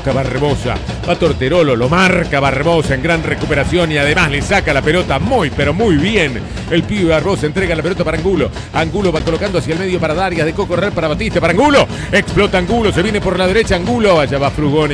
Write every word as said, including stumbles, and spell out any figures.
toca Barbosa. Va Torterolo, lo marca Barbosa en gran recuperación y además le saca la pelota muy, pero muy bien. El pibe Barbosa entrega la pelota para Angulo. Angulo va colocando hacia el medio para Darias, dejó correr para Batista, para Angulo. Explota Angulo, se viene por la derecha Angulo. Allá va Frugoni.